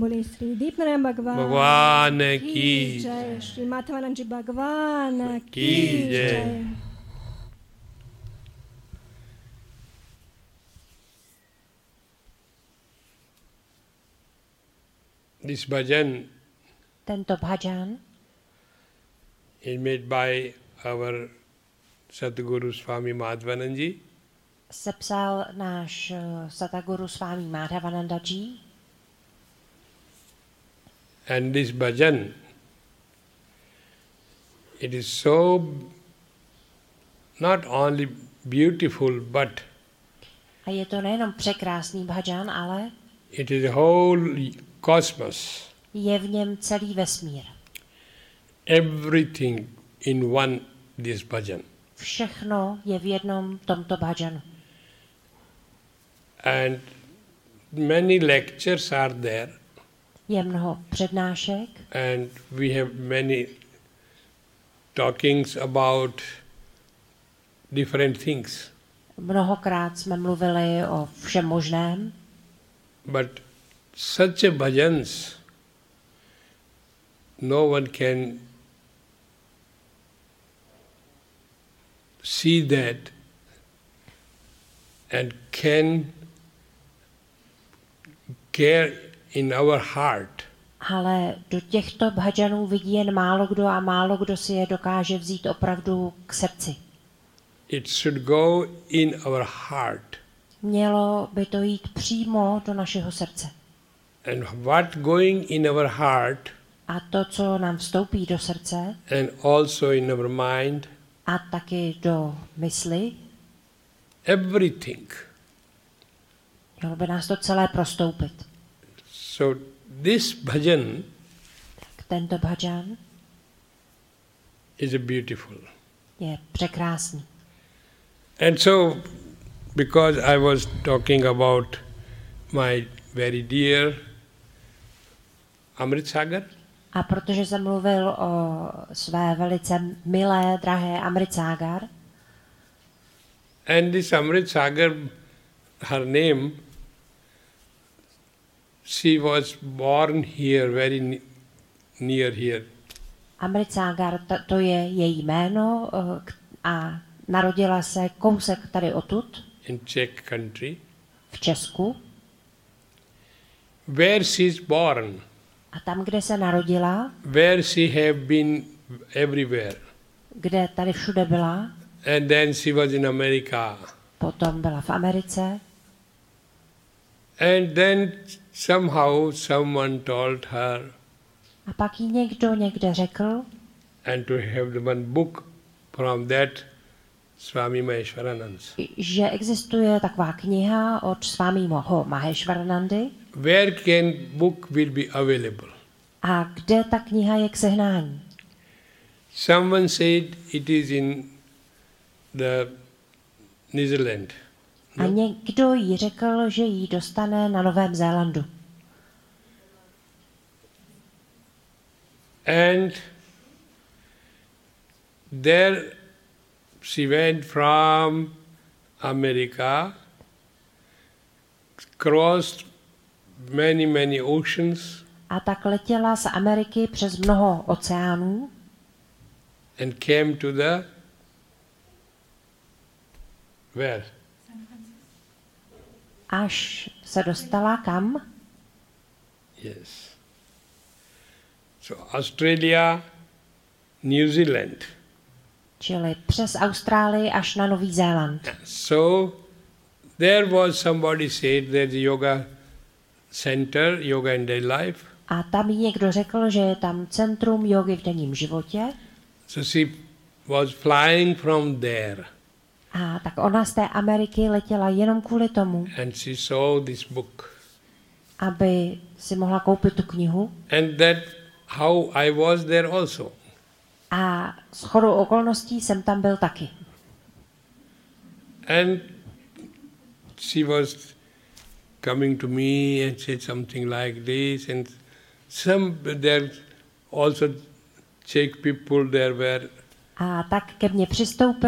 बोलिए श्री दीपनारायण भगवान की जय, श्री माधवानंद जी भगवान की जय। This bhajan Tento bhajan is made by our Sadguru Swami Madhavanand ji. sepsal náš Sataguru Swami Madhavananda ji. And this bhajan, it is so not only beautiful, but A je to nejenom překrásný bhajan, ale it is a whole cosmos. je v něm celý vesmír. Everything in one this bhajan. Všechno je v jednom tomto bhajanu. And many lectures are there. Je mnoho přednášek And we have many talkings about different things. Mnohokrát jsme mluvili o všem možném, But such a bhajans, no one can see that and can care in our heart. ale do těchto bhajanů vidí jen málo kdo a málo kdo si je dokáže vzít opravdu k srdci. It should go in our heart. Mělo by to jít přímo do našeho srdce. And what going in our heart A to, co nám vstoupí do srdce and also in our mind, a taky do mysli, everything. mělo by nás to celé prostoupit. So this bhajan Tak tento bhajan is a beautiful. je překrásný. And so, because I was talking about my very dear Amrit Sagar, A protože jsem mluvil o své velice milé, drahé Amrit Sagar, and this Amrit Sagar, her name, she was born here, very near here. Amrit Sagar, to je její jméno a narodila se kousek tady odtud, In Czech country, v Česku. where she is born, A tam, kde se narodila, where she have been everywhere. kde tady všude byla, And then she was in America. potom byla v Americe And then somehow someone told her, a pak jí někdo někde řekl, and to have the one book from that Swami Maheshwaranand. že existuje taková kniha od Swamiho Maheshwaranandy Where can book will be available? a kde ta kniha je k sehnání. Someone said it is in the New Zealand. A někdo jí řekl, že ji dostane na Novém Zélandu. And there she went from America, crossed many oceans, A tak letěla z Ameriky přes mnoho oceánů and came to the where? až se dostala kam? Yes. So Australia, New Zealand. Čili přes Austrálii až na Nový Zéland. So there was somebody said there's a yoga center, yoga in daily life. A tam jí někdo řekl, že je tam centrum jogy v denním životě. So she was flying from there A tak ona z té Ameriky letěla jenom kvůli tomu, and she saw this book. aby si mohla koupit tu knihu. And that how I was there also. A shodou okolností jsem tam byl taky. And she was coming to me and said something like this, and some there also Czech people there were. A tak ke mně přistoupil